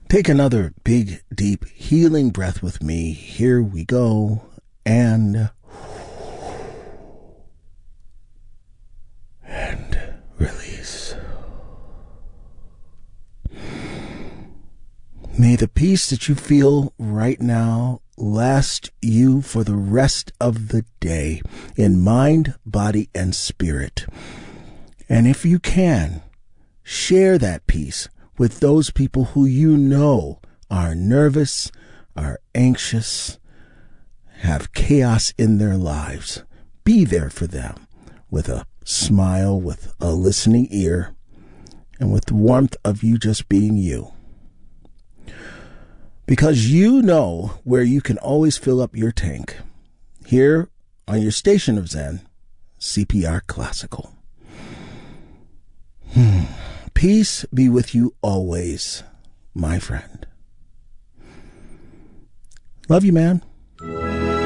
Take another big, deep, healing breath with me. Here we go. And release. May the peace that you feel right now last you for the rest of the day in mind, body, and spirit. And if you can, share that peace with those people who you know are nervous, are anxious, have chaos in their lives. Be there for them with a smile, with a listening ear, and with the warmth of you just being you. Because you know where you can always fill up your tank. Here on your station of Zen, CPR Classical. Peace be with you always, my friend. Love you, man.